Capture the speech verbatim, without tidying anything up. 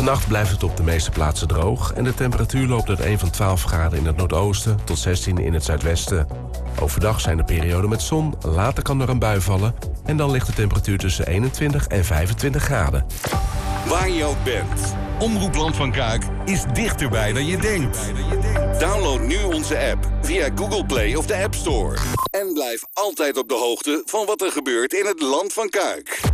Vannacht blijft het op de meeste plaatsen droog en de temperatuur loopt uit een van twaalf graden in het noordoosten tot zestien in het zuidwesten. Overdag zijn er perioden met zon, later kan er een bui vallen en dan ligt de temperatuur tussen eenentwintig en vijfentwintig graden. Waar je ook bent, Omroep Land van Kuik is dichterbij dan je denkt. Download nu onze app via Google Play of de App Store. En blijf altijd op de hoogte van wat er gebeurt in het Land van Kuik.